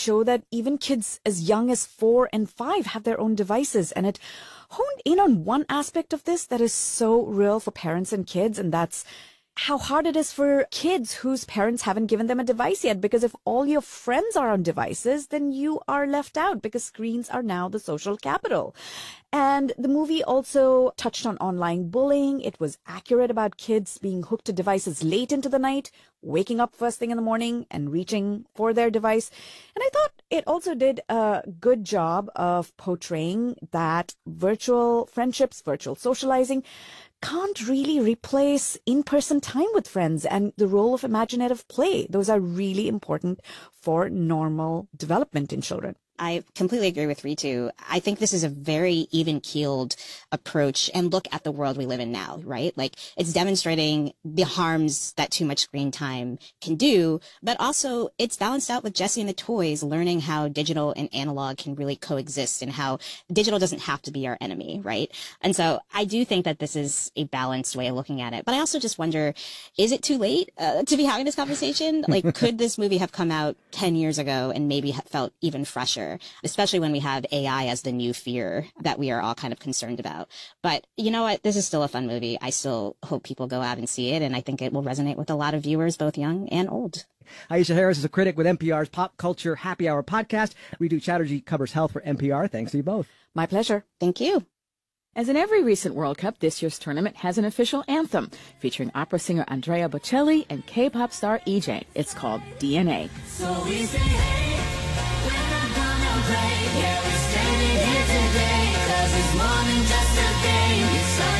show that even kids as young as 4 and 5 have their own devices. And it honed in on one aspect of this that is so real for parents and kids, and that's how hard it is for kids whose parents haven't given them a device yet. Because if all your friends are on devices, then you are left out because screens are now the social capital. And the movie also touched on online bullying. It was accurate about kids being hooked to devices late into the night, waking up first thing in the morning and reaching for their device. And I thought it also did a good job of portraying that virtual friendships, virtual socializing can't really replace in-person time with friends and the role of imaginative play. Those are really important for normal development in children. I completely agree with Ritu. I think this is a very even-keeled approach and look at the world we live in now, right? Like, it's demonstrating the harms that too much screen time can do, but also it's balanced out with Jessie and the Toys, learning how digital and analog can really coexist and how digital doesn't have to be our enemy, right? And so I do think that this is a balanced way of looking at it. But I also just wonder, is it too late to be having this conversation? Like, could this movie have come out 10 years ago and maybe felt even fresher? Especially when we have AI as the new fear that we are all kind of concerned about. But you know what? This is still a fun movie. I still hope people go out and see it, and I think it will resonate with a lot of viewers, both young and old. Aisha Harris is a critic with NPR's Pop Culture Happy Hour podcast. Ritu Chatterjee covers health for NPR. Thanks to you both. My pleasure. Thank you. As in every recent World Cup, this year's tournament has an official anthem featuring opera singer Andrea Bocelli and K-pop star EJ. It's called DNA. So we say, hey, we're not gonna play. Yeah, we're standing here today, 'cause it's more than just a game. It's our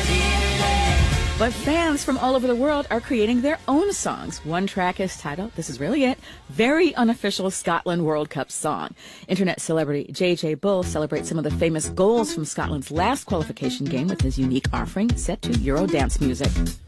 DNA. But fans from all over the world are creating their own songs. One track is titled, this is really it, Very Unofficial Scotland World Cup Song. Internet celebrity JJ Bull celebrates some of the famous goals from Scotland's last qualification game with his unique offering set to Eurodance music.